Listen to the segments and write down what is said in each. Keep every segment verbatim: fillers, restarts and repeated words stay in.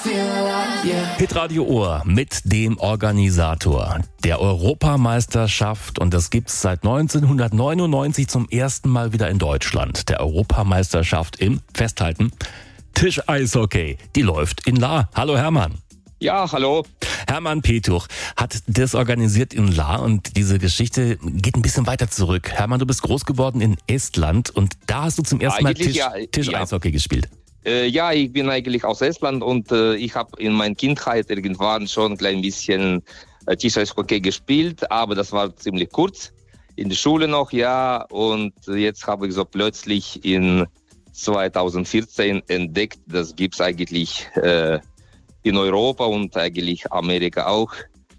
Hitradio Ohr mit dem Organisator der Europameisterschaft, und das gibt's seit neunzehnhundertneunundneunzig zum ersten Mal wieder in Deutschland. Der Europameisterschaft im, festhalten, Tisch-Eishockey. Die läuft in Lahr. Hallo Hermann. Ja, hallo. Hermann Petuch hat das organisiert in Lahr, und diese Geschichte geht ein bisschen weiter zurück. Hermann, du bist groß geworden in Estland, und da hast du zum ersten Eigentlich Mal Tisch, ja, Tisch-Eishockey ja. gespielt. Äh, ja, ich bin eigentlich aus Estland, und äh, ich habe in meiner Kindheit irgendwann schon ein klein bisschen äh, Tisch-Eishockey gespielt, aber das war ziemlich kurz. In der Schule noch, ja, und jetzt habe ich so plötzlich in zweitausendvierzehn entdeckt, das gibt's eigentlich äh, in Europa und eigentlich Amerika auch.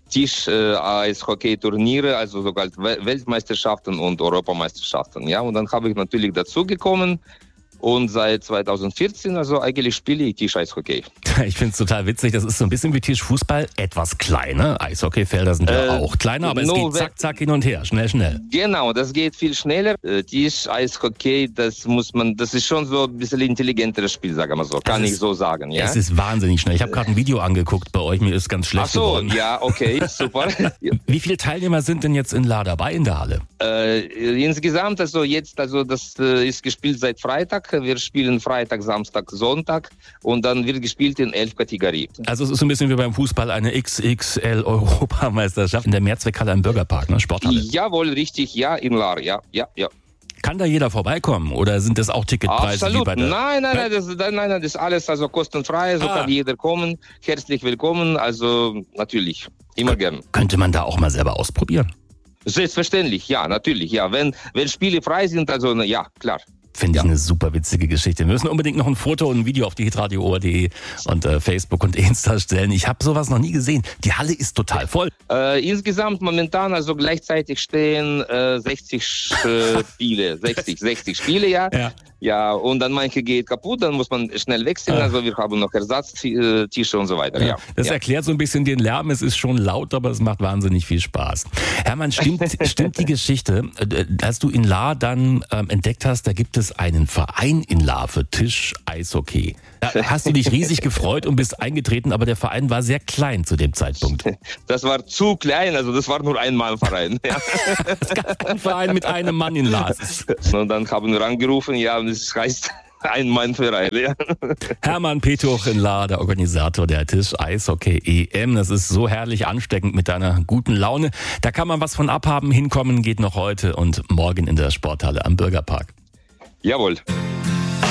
Tisch-Eishockey-Turniere, äh, also sogar Weltmeisterschaften und Europameisterschaften. Ja, und dann habe ich natürlich dazugekommen. Und seit zweitausendvierzehn, also eigentlich spiele ich Tisch-Eishockey. Ich finde es total witzig, das ist so ein bisschen wie Tischfußball, etwas kleiner. Eishockeyfelder sind ja Äh, auch kleiner, aber es geht zack, zack hin und her, schnell, schnell. Genau, das geht viel schneller. Äh, Tisch-Eishockey, das muss man, das ist schon so ein bisschen intelligenteres Spiel, sagen wir mal so, kann Es ich ist- so sagen. Ja? Es ist wahnsinnig schnell. Ich habe gerade ein Video angeguckt bei euch, mir ist ganz schlecht Ach so, geworden. ja, okay, super. Wie viele Teilnehmer sind denn jetzt in Lahr dabei in der Halle? Äh, insgesamt, also jetzt, also das äh, ist gespielt seit Freitag. Wir spielen Freitag, Samstag, Sonntag, und dann wird gespielt in elf Kategorien. Also es ist so ein bisschen wie beim Fußball, eine X X L-Europameisterschaft in der Mehrzweckhalle am Bürgerpark, ne? Sporthalle. Jawohl, richtig, ja, in Lahr, ja, ja, ja. Kann da jeder vorbeikommen oder sind das auch Ticketpreise wie Absolut. bei der... Nein, nein, nein, das, nein, nein, das ist alles also kostenfrei, so Ah. kann jeder kommen. Herzlich willkommen, also natürlich, immer gern. Könnte man da auch mal selber ausprobieren? Selbstverständlich, ja, natürlich, ja. Wenn, wenn Spiele frei sind, also na, ja, klar. Finde ich Ja. eine super witzige Geschichte. Wir müssen unbedingt noch ein Foto und ein Video auf die hitradio ohr punkt de und äh, Facebook und Insta stellen. Ich habe sowas noch nie gesehen. Die Halle ist total voll. Äh, insgesamt momentan also gleichzeitig stehen äh, sechzig äh, Spiele, sechzig, sechzig Spiele, ja. Ja. Ja, und dann manche geht kaputt, dann muss man schnell wechseln, Ah. also wir haben noch Ersatztische und so weiter, ja. Das ja. erklärt so ein bisschen den Lärm. Es ist schon laut, aber es macht wahnsinnig viel Spaß. Hermann, stimmt, stimmt die Geschichte, äh, als du in Lahr dann ähm, entdeckt hast, da gibt es einen Verein in Lahr für Tisch-Eishockey. Da hast du dich riesig gefreut und bist eingetreten, aber der Verein war sehr klein zu dem Zeitpunkt. Das war zu klein, also das war nur ein Mannverein. Ja. Es gab einen Verein mit einem Mann in Lahr. Und dann haben wir angerufen, ja, und es heißt ein Mannverein. Ja. Hermann Petuch in Lahr, der Organisator der Tisch-Eishockey-E M. Das ist so herrlich ansteckend mit deiner guten Laune. Da kann man was von abhaben. Hinkommen geht noch heute und morgen in der Sporthalle am Bürgerpark. Jawohl.